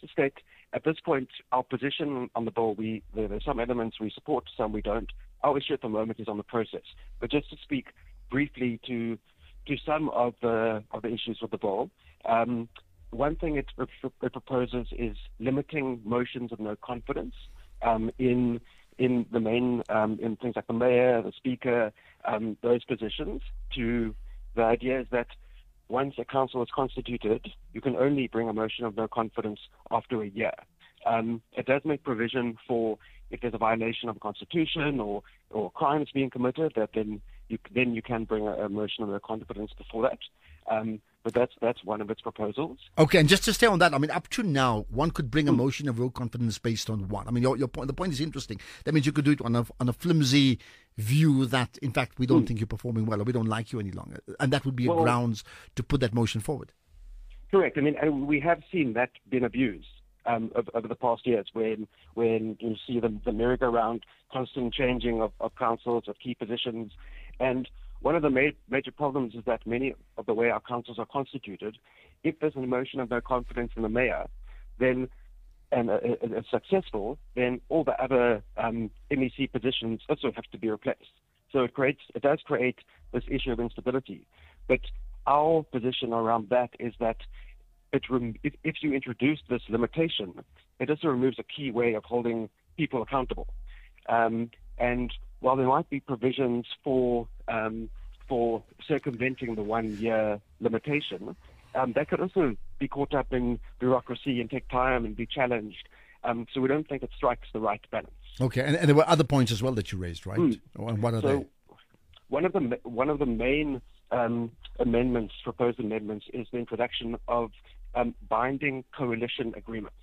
to state, at this point, our position on the bill, there are some elements we support, some we don't. Our issue at the moment is on the process. But just to speak briefly to some of the issues with the bill, one thing it proposes is limiting motions of no confidence in the main, in things like the mayor, the speaker, those positions. The idea is that once a council is constituted, you can only bring a motion of no confidence after a year. It does make provision for if there's a violation of the Constitution or crimes being committed, that then you can bring a motion of no confidence before that. But that's one of its proposals. Okay, and just to stay on that, I mean, up to now, one could bring a motion of no confidence based on what? I mean, your point. The point is interesting. That means you could do it on a flimsy view that, in fact, we don't think you're performing well, or we don't like you any longer, and that would be a grounds to put that motion forward. Correct. I mean, and we have seen that being abused over the past years, when you see the merry-go-round, constant changing of councils, of key positions, and one of the major problems is that many of the way our councils are constituted, if there's a motion of no confidence in the mayor, then and it's successful, then all the other MEC positions also have to be replaced. So it does create this issue of instability. But our position around that is that if you introduce this limitation, it also removes a key way of holding people accountable. And while there might be provisions for circumventing the 1 year limitation, that could also be caught up in bureaucracy and take time and be challenged. So we don't think it strikes the right balance. Okay, and there were other points as well that you raised, right? And what are they? One of the main proposed amendments, is the introduction of binding coalition agreements.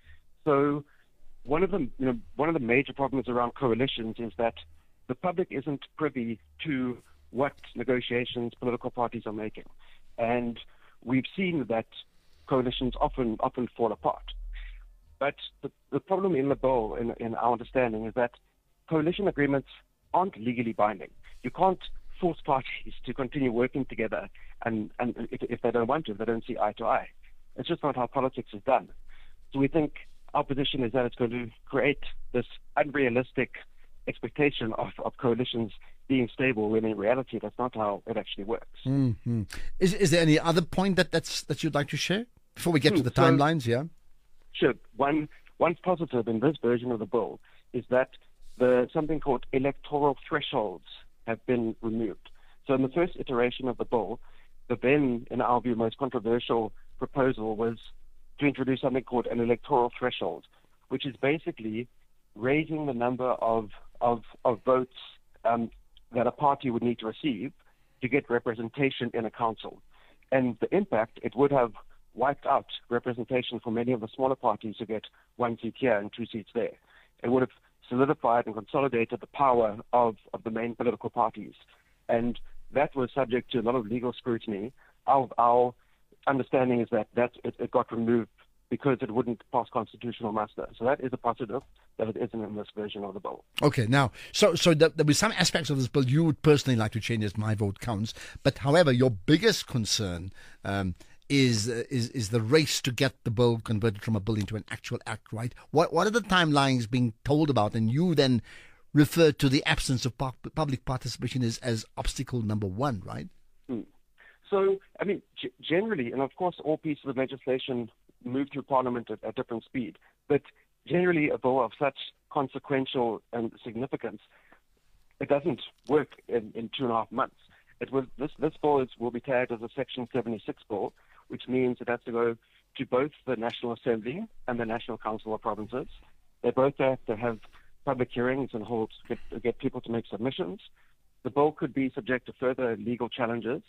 So one of the major problems around coalitions is that the public isn't privy to what negotiations political parties are making, and we've seen that coalitions often fall apart. But the problem in the bill, in our understanding, is that coalition agreements aren't legally binding. You can't force parties to continue working together, and if they don't want to, if they don't see eye to eye. It's just not how politics is done. So we think our position is that it's going to create this unrealistic expectation of coalitions being stable, when in reality that's not how it actually works. Mm-hmm. Is there any other point that you'd like to share before we get to the timelines? Yeah. Sure. One positive in this version of the bill is that something called electoral thresholds have been removed. So in the first iteration of the bill, the then, in our view, most controversial proposal was to introduce something called an electoral threshold, which is basically raising the number of votes that a party would need to receive to get representation in a council. And the impact, it would have wiped out representation for many of the smaller parties who get 1 seat here and 2 seats there. It would have solidified and consolidated the power of the main political parties. And that was subject to a lot of legal scrutiny. Our understanding is that it got removed because it wouldn't pass constitutional muster. So that is a positive, that it isn't in this version of the bill. Okay, now, so there were some aspects of this bill you would personally like to change, as my vote counts. But however, your biggest concern is the race to get the bill converted from a bill into an actual act, right? What are the timelines being told about? And you then refer to the absence of public participation as obstacle number one, right? So, I mean, generally, and of course all pieces of legislation move through Parliament at different speed, but generally a bill of such consequential and significance, it doesn't work in 2.5 months. This bill will be tagged as a Section 76 bill, which means it has to go to both the National Assembly and the National Council of Provinces. They both have to have public hearings and get people to make submissions. The bill could be subject to further legal challenges.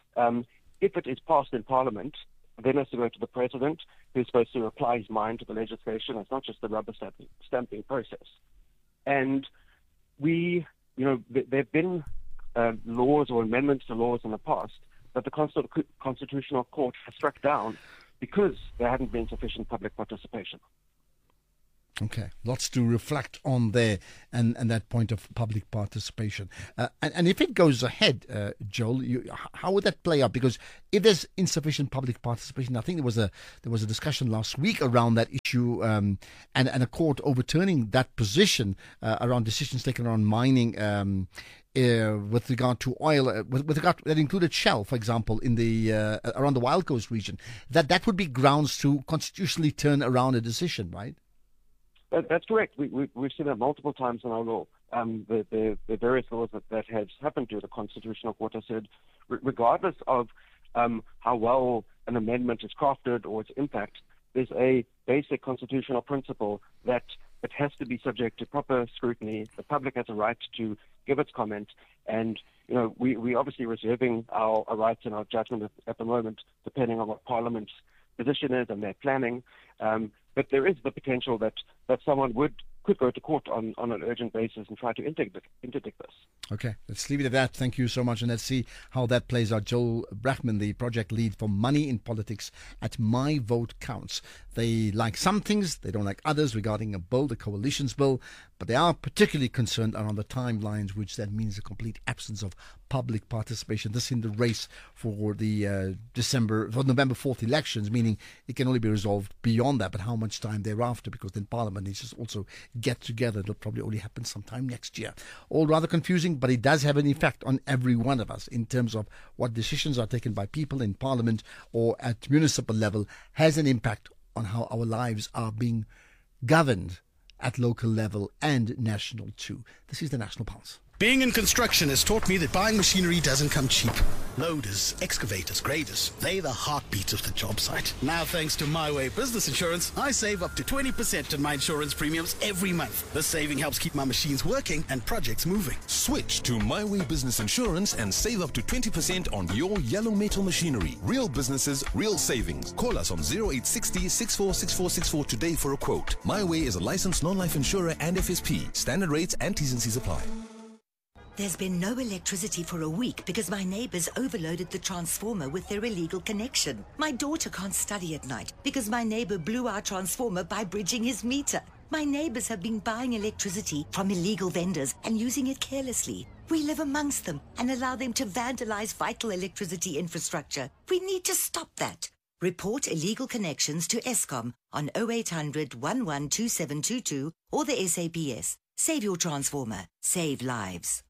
If it is passed in Parliament, then it has to go to the President, who's supposed to apply his mind to the legislation. It's not just the rubber stamping process. And there have been laws or amendments to laws in the past that the Constitutional Court has struck down because there hadn't been sufficient public participation. Okay, lots to reflect on there and that point of public participation. And if it goes ahead, Joel, how would that play out? Because if there's insufficient public participation, I think there was a discussion last week around that issue, and a court overturning that position around decisions taken around mining. With regard to oil, with regard to, that included Shell, for example, in the around the Wild Coast region, that would be grounds to constitutionally turn around a decision, right? That's correct. We've seen that multiple times in our law. The various laws that has happened to the Constitutional Court has said, regardless of how well an amendment is crafted or its impact, there's a basic constitutional principle that it has to be subject to proper scrutiny. The public has a right to give its comment, and we obviously reserving our rights and our judgment at the moment, depending on what Parliament's position is and their planning. But there is the potential that someone could go to court on an urgent basis and try to interdict this. Okay, let's leave it at that. Thank you so much, and let's see how that plays out. Joel Brachman, the project lead for Money in Politics at My Vote Counts. They like some things, they don't like others regarding a bill, the coalition's bill, but they are particularly concerned around the timelines, which that means a complete absence of public participation. This in the race for the November 4th elections, meaning it can only be resolved beyond that, but how much time thereafter, because then Parliament needs to also get together. It'll probably only happen sometime next year. All rather confusing, but it does have an effect on every one of us in terms of what decisions are taken by people in Parliament or at municipal level has an impact on how our lives are being governed at local level and national too. This is the National Pulse. Being in construction has taught me that buying machinery doesn't come cheap. Loaders, excavators, graders, they're the heartbeat of the job site. Now, thanks to My Way Business Insurance, I save up to 20% on my insurance premiums every month. This saving helps keep my machines working and projects moving. Switch to My Way Business Insurance and save up to 20% on your yellow metal machinery. Real businesses, real savings. Call us on 0860 646464 today for a quote. My Way is a licensed non-life insurer and FSP. Standard rates and T's and C's apply. There's been no electricity for a week because my neighbors overloaded the transformer with their illegal connection. My daughter can't study at night because my neighbor blew our transformer by bridging his meter. My neighbors have been buying electricity from illegal vendors and using it carelessly. We live amongst them and allow them to vandalize vital electricity infrastructure. We need to stop that. Report illegal connections to Eskom on 0800 112722 or the SAPS. Save your transformer. Save lives.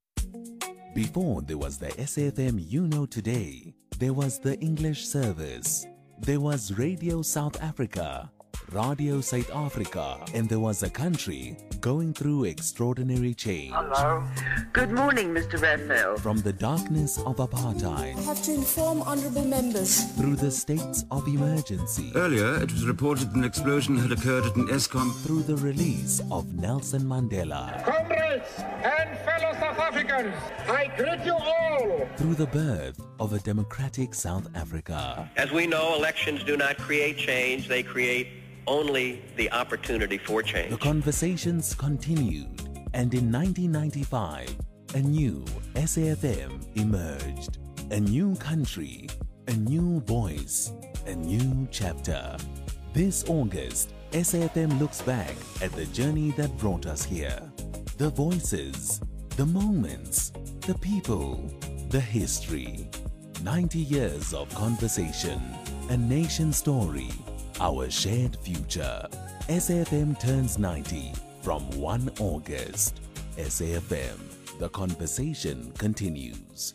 Before there was the SAFM you know today, there was the English service, there was Radio South Africa, Radio South Africa, and there was a country going through extraordinary change. Hello. Good morning, Mr. Raphael. From the darkness of apartheid, I have to inform honourable members, through the states of emergency. Earlier, it was reported an explosion had occurred at an Eskom. Through the release of Nelson Mandela. Comrades and fellow South Africans, I greet you all. Through the birth of a democratic South Africa. As we know, elections do not create change, they create only the opportunity for change. The conversations continued, and in 1995, a new SAFM emerged. A new country, a new voice, a new chapter. This August, SAFM looks back at the journey that brought us here. The voices, the moments, the people, the history. 90 years of conversation, a nation story, our shared future. SAFM turns 90 from 1 August. SAFM, the conversation continues.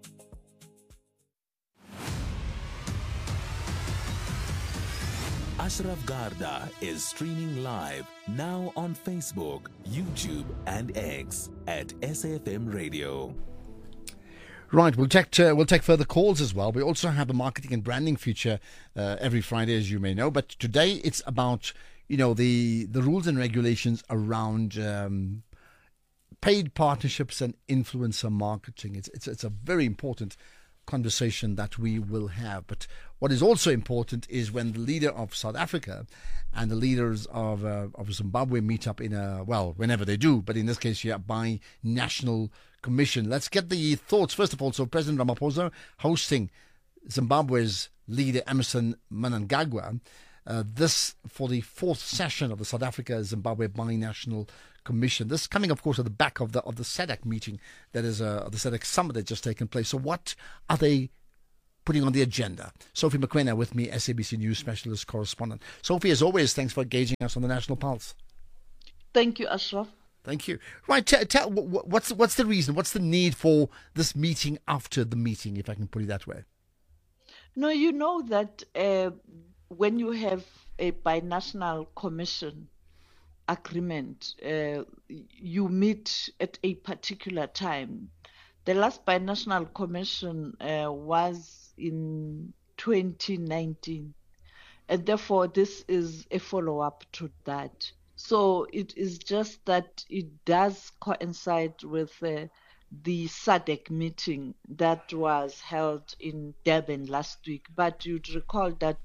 Ashraf Garda is streaming live now on Facebook, YouTube and X at SAFM Radio. Right, we'll take further calls as well. We also have a marketing and branding feature every Friday, as you may know. But today it's about the rules and regulations around paid partnerships and influencer marketing. It's a very important conversation that we will have. But what is also important is when the leader of South Africa and the leaders of Zimbabwe meet up whenever they do, but in this case here by national commission. Let's get the thoughts first of all. So President Ramaphosa hosting Zimbabwe's leader Emmerson Mnangagwa this for the fourth session of the South Africa-Zimbabwe Binational Commission. This coming, of course, at the back of the SADC meeting, that is the SADC summit that just taken place. So what are they putting on the agenda? Sophie Mokoena with me, SABC News specialist correspondent. Sophie, as always, thanks for engaging us on the National Pulse. Thank you, Ashraf. Thank you. Right, tell what's the reason? What's the need for this meeting after the meeting, if I can put it that way? No, you know that when you have a binational commission agreement, you meet at a particular time. The last binational commission was in 2019, and therefore this is a follow-up to that. So it is just that it does coincide with the SADC meeting that was held in Durban last week. But you'd recall that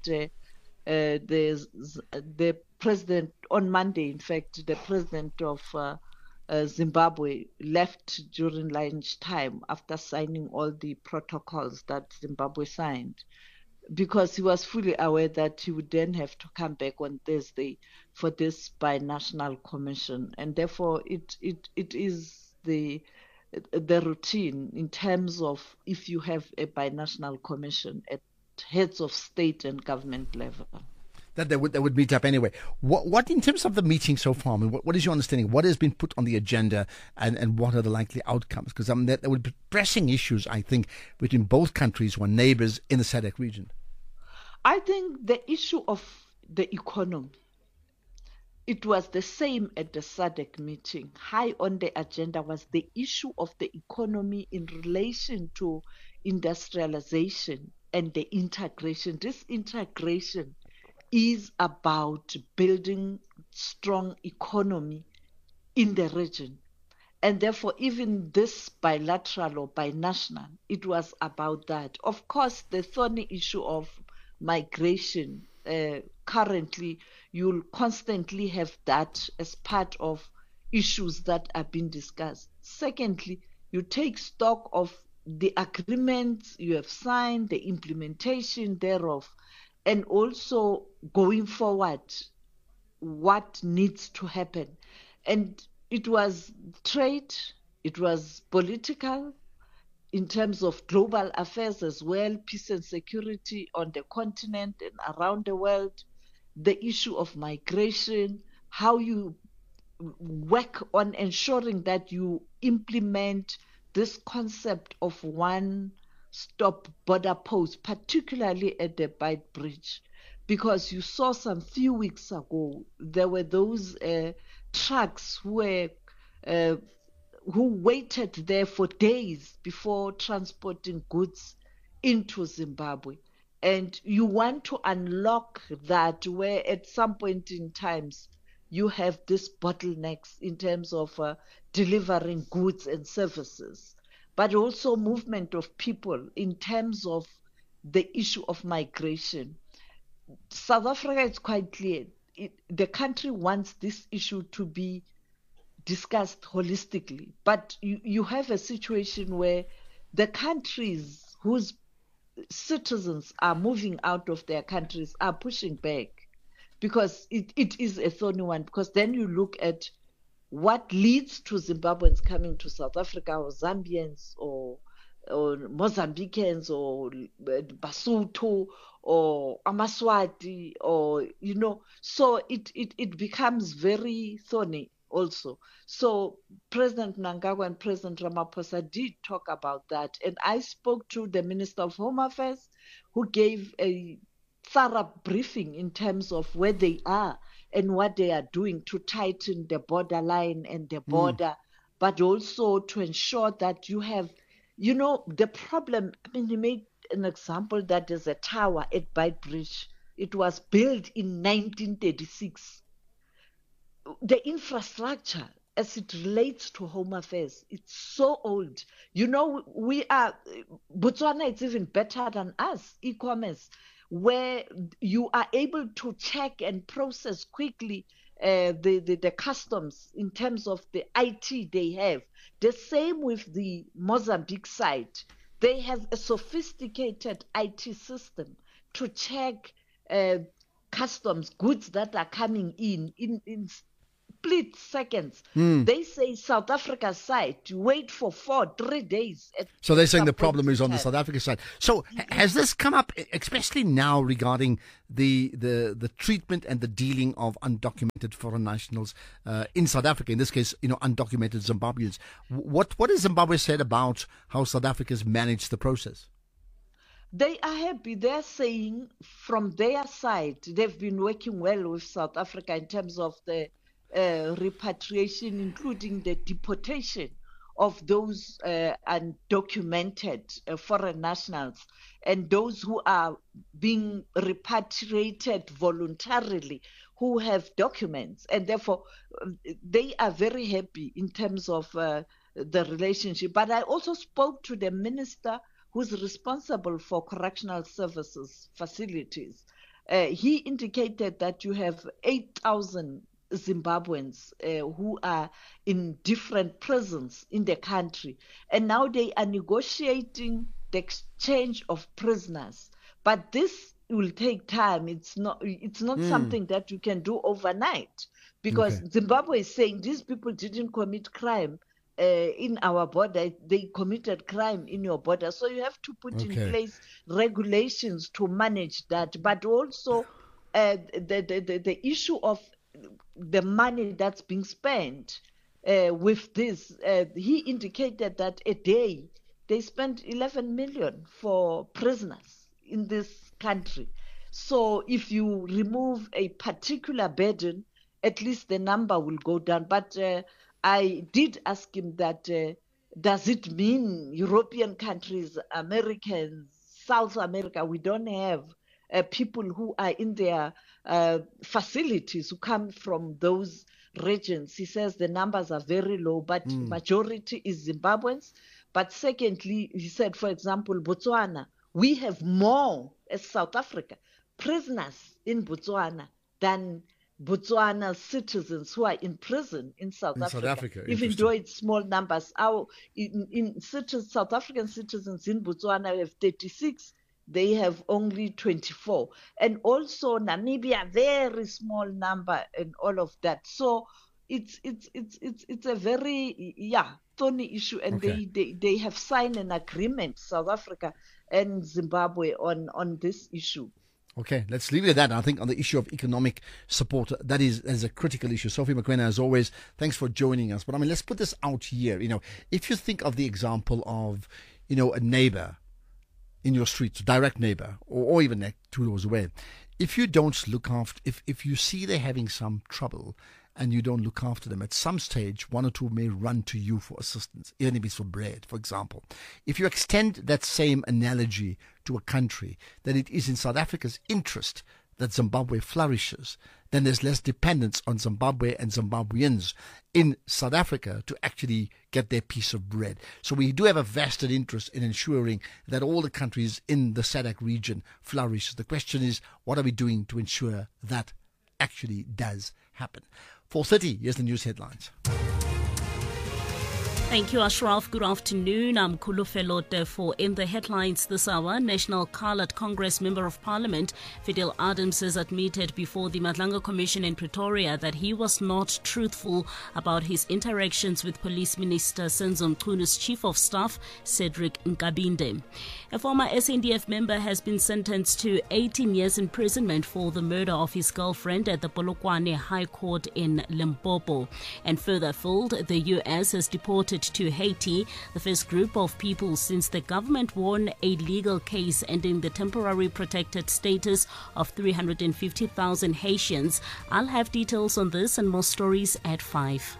the president, on Monday, in fact, the president of Zimbabwe left during lunchtime after signing all the protocols that Zimbabwe signed, because he was fully aware that he would then have to come back on Thursday for this binational commission. And therefore it is the routine in terms of if you have a binational commission at heads of state and government level. That they would meet up anyway. What in terms of the meeting so far? I mean, what is your understanding? What has been put on the agenda, and what are the likely outcomes? Because there would be pressing issues, I think, between both countries who are neighbours in the SADC region. I think the issue of the economy, it was the same at the SADC meeting. High on the agenda was the issue of the economy in relation to industrialization and the integration. This integration is about building strong economy in the region. And therefore, even this bilateral or binational, it was about that. Of course, the thorny issue of migration, currently, you'll constantly have that as part of issues that are being discussed. Secondly, you take stock of the agreements you have signed, the implementation thereof, and also going forward, what needs to happen. And it was trade, it was political, in terms of global affairs as well, peace and security on the continent and around the world, the issue of migration, how you work on ensuring that you implement this concept of one-stop border post, particularly at the Beitbridge, because you saw some few weeks ago, there were those trucks who waited there for days before transporting goods into Zimbabwe. And you want to unlock that, where at some point in times you have these bottlenecks in terms of delivering goods and services, but also movement of people in terms of the issue of migration. South Africa is quite clear. The country wants this issue to be discussed holistically, but you have a situation where the countries whose citizens are moving out of their countries are pushing back, because it is a thorny one, because then you look at what leads to Zimbabweans coming to South Africa, or Zambians, or Mozambicans, or Basotho, or Amaswati, or, so it becomes very thorny also. So President Mnangagwa and President Ramaphosa did talk about that. And I spoke to the Minister of Home Affairs, who gave a thorough briefing in terms of where they are and what they are doing to tighten the borderline and the border, but also to ensure that you have, the problem. I mean, he made an example that there's a tower at Beitbridge. It was built in 1936. The infrastructure, as it relates to Home Affairs, it's so old. Botswana, it's even better than us, e-commerce, where you are able to check and process quickly the customs in terms of the IT they have. The same with the Mozambique side. They have a sophisticated IT system to check customs, goods that are coming in split seconds. They say South Africa side, you wait for 3 days. So they're saying the problem is on the South Africa side. So has this come up, especially now, regarding the treatment and the dealing of undocumented foreign nationals in South Africa? In this case, undocumented Zimbabweans. What has Zimbabwe said about how South Africa's managed the process? They are happy. They're saying from their side, they've been working well with South Africa in terms of the repatriation, including the deportation of those undocumented foreign nationals and those who are being repatriated voluntarily, who have documents. And therefore, they are very happy in terms of the relationship. But I also spoke to the minister who's responsible for correctional services facilities. He indicated that you have 8,000 Zimbabweans who are in different prisons in the country, and now they are negotiating the exchange of prisoners. But this will take time. It's not something that you can do overnight, because Zimbabwe is saying these people didn't commit crime in our border. They committed crime in your border, so you have to put in place regulations to manage that. But also the issue of the money that's being spent with this. He indicated that a day they spend 11 million for prisoners in this country. So if you remove a particular burden, at least the number will go down. But I did ask him that, does it mean European countries, Americans, South America, we don't have people who are in their facilities who come from those regions? He says the numbers are very low, but majority is Zimbabweans. But secondly, he said, for example, Botswana, we have more as South Africa prisoners in Botswana than Botswana citizens who are in prison in South Africa. Even though it's small numbers. South African citizens in Botswana have 36. They have only 24. And also Namibia, very small number and all of that. So it's a very thorny issue, and they have signed an agreement, South Africa and Zimbabwe, on this issue. Okay, let's leave it at that. I think on the issue of economic support, that is a critical issue. Sophie Mokoena, as always, thanks for joining us. But I mean, let's put this out here. If you think of the example of, a neighbor in your street, direct neighbor, or even 2 doors away, if you don't look after, if you see they're having some trouble and you don't look after them, at some stage, one or two may run to you for assistance, even if it's for bread, for example. If you extend that same analogy to a country, that it is in South Africa's interest that Zimbabwe flourishes, then there's less dependence on Zimbabwe and Zimbabweans in South Africa to actually get their piece of bread. So we do have a vested interest in ensuring that all the countries in the SADC region flourish. The question is, what are we doing to ensure that actually does happen? 4:30, here's the news headlines. Thank you, Ashraf. Good afternoon. I'm Kulufelo Defo. In the headlines this hour, National Coloured Congress Member of Parliament Fidel Adams has admitted before the Madlanga Commission in Pretoria that he was not truthful about his interactions with Police Minister Senzo Mchunu's Chief of Staff, Cedric Nkabinde. A former SNDF member has been sentenced to 18 years imprisonment for the murder of his girlfriend at the Polokwane High Court in Limpopo. And further afield, the U.S. has deported to Haiti the first group of people since the government won a legal case ending the temporary protected status of 350,000 Haitians. I'll have details on this and more stories at 5.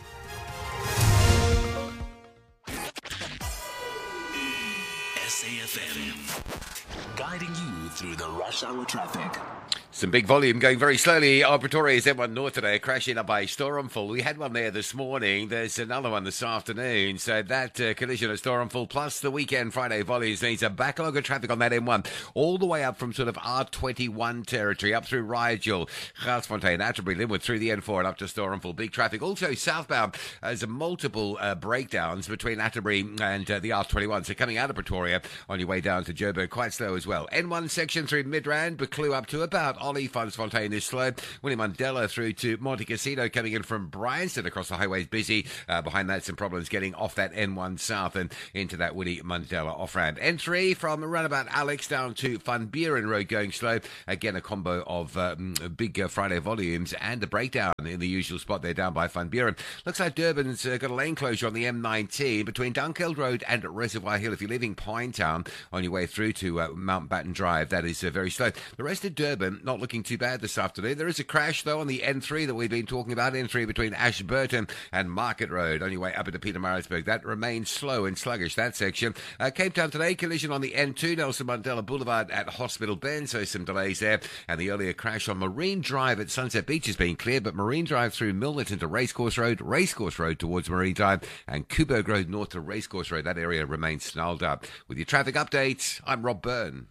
SAFM, guiding you through the rush hour traffic. Some big volume going very slowly. Pretoria is M1 North today, crashing up by Storenville. We had one there this morning. There's another one this afternoon. So that collision at Storenville plus the weekend Friday volumes means a backlog of traffic on that M1 all the way up from sort of R21 territory up through Rigel, Garsfontein, Atterbury, Linwood through the N4 and up to Storenville. Big traffic. Also southbound, there's multiple breakdowns between Atterbury and the R21. So coming out of Pretoria on your way down to Joburg, quite slow as well. N1 section through Midrand, Buccleuch up to about Ollie. Fontaine is slow. Winnie Mandela through to Monte Cassino coming in from Bryanston across the highways busy. Behind that, some problems getting off that N1 South and into that Winnie Mandela off-ramp. N3 from Runabout Alex down to Van Buren Road going slow. Again, a combo of big Friday volumes and a breakdown in the usual spot there down by Van Buren. Looks like Durban's got a lane closure on the M19 between Dunkeld Road and Reservoir Hill. If you're leaving Pinetown on your way through to Mountbatten Drive, that is very slow. The rest of Durban not looking too bad this afternoon. There is a crash though on the N3 that we've been talking about, N3 between Ashburton and Market Road on your way up into Pietermaritzburg. That remains slow and sluggish, that section. Cape Town today, collision on the N2 Nelson Mandela Boulevard at Hospital Bend, so some delays there. And the earlier crash on Marine Drive at Sunset Beach has been cleared, but Marine Drive through Milnet into Racecourse Road towards Marine Drive, and Kuberg Road north to Racecourse Road. That area remains snarled up. With your traffic updates, I'm Rob Byrne.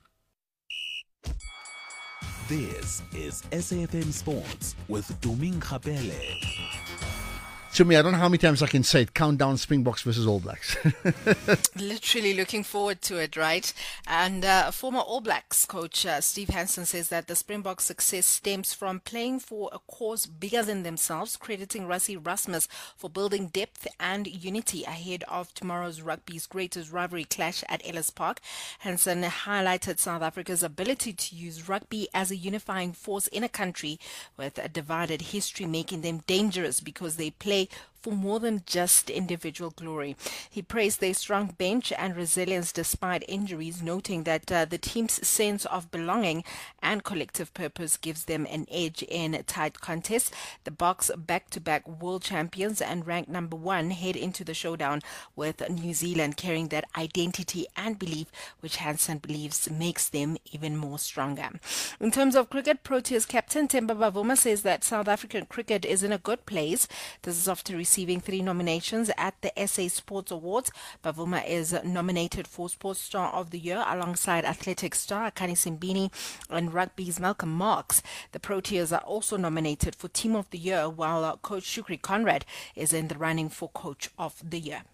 This is SAFM Sports with Duming Kapele. To me, I don't know how many times I can say it. Countdown Springboks versus All Blacks. Literally looking forward to it, right? And former All Blacks coach Steve Hansen says that the Springboks' success stems from playing for a cause bigger than themselves, crediting Rassie Erasmus for building depth and unity ahead of tomorrow's rugby's greatest rivalry clash at Ellis Park. Hansen highlighted South Africa's ability to use rugby as a unifying force in a country with a divided history, making them dangerous because they play for more than just individual glory. He praised their strong bench and resilience despite injuries, noting that the team's sense of belonging and collective purpose gives them an edge in tight contests. The Boks, back-to-back world champions and ranked number 1, head into the showdown with New Zealand carrying that identity and belief, which Hansen believes makes them even more stronger. In terms of cricket, Proteas captain Themba Bavuma says that South African cricket is in a good place. This is after receiving 3 nominations at the SA Sports Awards. Bavuma is nominated for Sports Star of the Year alongside athletics star Akani Simbini and rugby's Malcolm Marx. The Proteas are also nominated for Team of the Year, while coach Shukri Conrad is in the running for Coach of the Year.